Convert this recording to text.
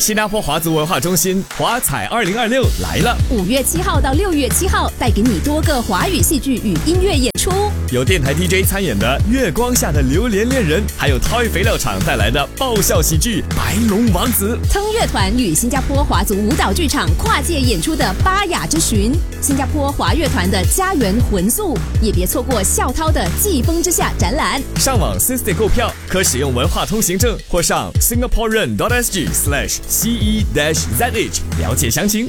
新加坡华族文化中心华彩2026来了 ，5月7号到6月7号，带给你多个华语戏剧与音乐演出， 有电台 DJ 参演的《月光下的榴莲恋人》，还有 Toy 肥料厂带来的爆笑喜剧《白龙王子》。 腾乐团与新加坡华族舞蹈剧场跨界演出的《巴雅之寻》，新加坡华乐团的家园魂宿，也别错过校涛的季风之下展览。 上网 System 购票，可使用文化通行证或上 singaporean.sg/ce-zh 了解详情。